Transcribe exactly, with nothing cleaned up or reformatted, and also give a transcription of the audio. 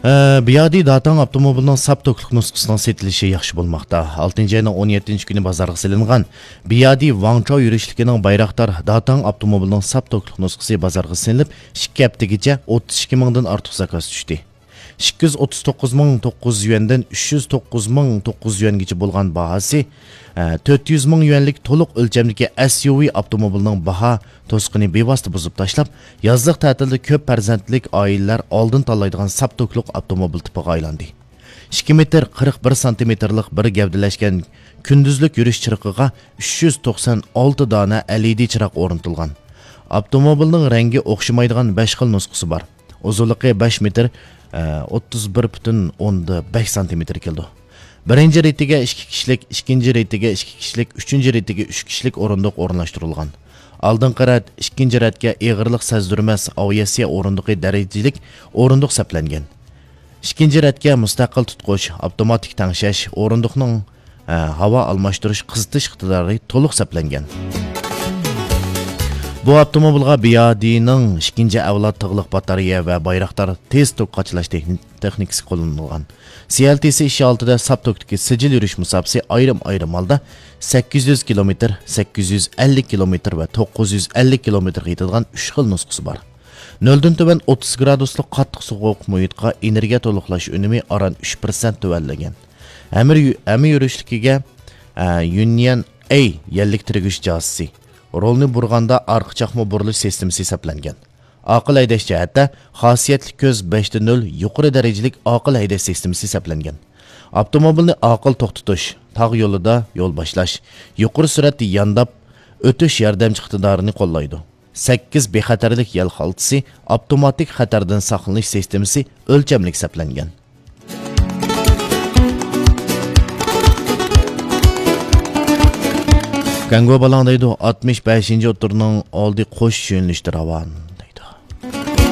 Biyadi Datang avtomobilining saptoklik nusxasining setilishi yaxshi bo'lmoqda. oltinchi ayning o'n yettinchi kuni bozorga silingan Biyadi Wangchao yurishligining Bayraktar Datang avtomobilining saptoklik nusxasi bozorga silinib, ikki haftagacha o'ttiz ikki mingdan ortiq zakaz tushdi. ikki yuz o'ttiz to'qqiz ming to'qqiz yuz yuandan uch yuz to'qqiz ming to'qqiz yuz yuangacha bo'lgan bahasi to'rt yuz ming yuanlik to'liq o'lchamdagi S U V avtomobilining baho to'sqini bevosita buzib tashlab, yozliq ta'tilda ko'p farzandlik oilalar oldin tanlaydigan saptoklik avtomobil tipiga aylandi. ikki metr qirq bir santimetrlik bir gavdalashgan kunduzlik yurish chirqiga uch yuz to'qson olti dona L E D chiroq o'rnatilgan. Avtomobilning rangi o'xshamaydigan besh xil nusxasi bor. Uzunligi besh metr o'ttiz bir butun o'ndan besh santimetr keldi. Birinchi retiga ikki kishilik, ikkinchi retiga ikki kishilik, uchinchi retiga uch kishilik o'rindiq o'rnashtirilgan. Oldingi rat, ikkinchi ratga eg'irlik sezdirmas aviatsiya o'rindiqi darajalik o'rindiq saplangan. Ikkinchi ratga mustaqil tutqish, avtomatik tangshash, o'rindiqning havo almashtirish, qizitish iqtidori to'liq saplangan. Bu avtomobilga Biyadining ikkinchi avlod tig'liq batareya va Bayraktar tez tok qachalash texnikasi qo'llanilgan. C L T C ish oltida saptokdagi sijil yurish musofasi ayrim-ayrim holda sakkiz yuz kilometr, sakkiz yuz ellik kilometr va to'qqiz yuz ellik kilometr yetadigan uch xil nusxasi bor. noldan tuban o'ttiz graduslik qattiq sovuq muhitga energiya to'liqlash unumi aran uch persent tuvanlagan. Amir amir yurishligiga Union A yellik tirgish jozisi rolni burganda arqa chaqma burilish sistemasi hisoblangan. Aql haydash jihatda xosiyatli ko'z besh ta nol yuqori darajalik aql haydash sistemasi hisoblangan. Avtomobilni aql to'xtatish, tog' yo'lida yo'l boshlash, yuqori sur'atda yondab o'tish yordamchi iqtidorini qo'llaydi. sakkiz bexatarlik yo'l xaltasi, avtomatik xatardan saqlanish sistemasi o'lchamli hisoblangan. Kango balangdaydi altmış beshinchi o'tirning oldi qo'sh yo'nalishda ravon.